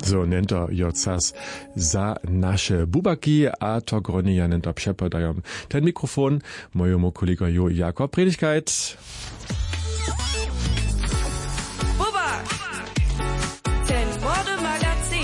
So nento jo cas za naše bubaki, a to groni ja nento přepodajom ten mikrofon mojemu kolega Jo Jakob Predigkeit. Bubak! Ten Modemagazin.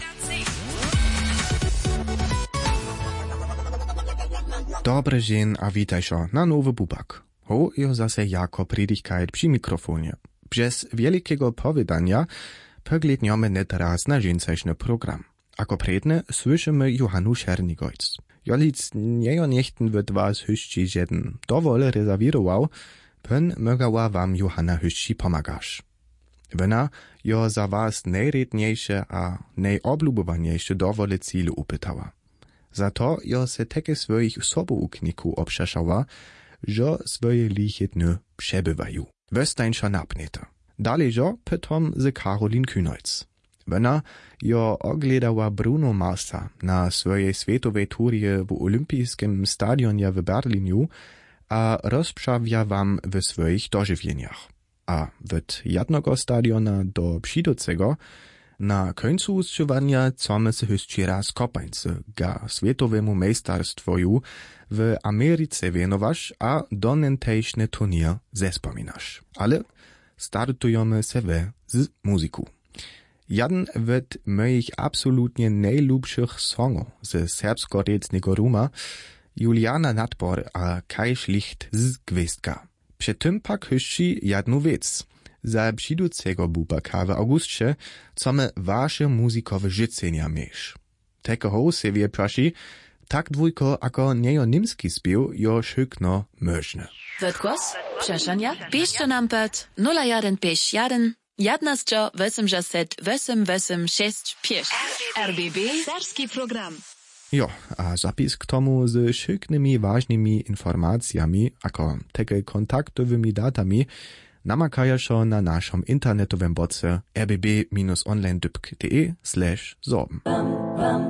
Dobre dzień, a witajszo na nowy bubak. Ho jo zase Jakob Predigkeit przy mikrofonie. Przez wielkiego powiedania pogledniemy net raz na dzięcejszny program. Ako predne słyszymy Johannu Schernigojc. Jolic niejo niechten wird was hyszci jeden dowole rezerwirował, pön mögała wam Johanna hyszci pomagasz. Wena jo za was najredniejsze a najoblubowaniejsze dowole cíle upytała. Za to jo se teke swoich soboukniku obszeszała, że swoje liche dny przebywają. Westańsza napneta. Dalej jo pytom z Karolin Kühnholz. Wena jo ogledała Bruno Marsa na swojej światowej turie w olimpijskim stadionie w Berliniu, a rozprzawia wam w swoich dożywieniach. A od jednego stadiona do przydocego na końcu ustrzywania chcemy se jeszcze raz kopańcy ga światowemu mejstarstwoju w Ameryce wienowasz, a do nentejszny turnier zespominasz. Ale startujemy se z muzyku. Jeden z moich absolutnie najlubszych songów ze serbsko-recnego Ruma, Juliana Nadbor a Kaj Schlicht z Gwizdka. Przy tym pak hyszczy jednu wiec. Za przyducego bubaka w augustcie chcemy wasze muzikowe życzenia mieć. Tekoho se wie praši, tak dwójko ako niejo nimski spiew jo szykno möżne. Wytkos? Przeszania? Piszcie nam pod 0151 11 RBB Serbski program. Jo, a zapis k tomu z szyknymi ważnymi informacjami, ako teke kontaktowymi datami, namakajašo na naszym internetowym boce rbb-onlinedybk.de/sorben.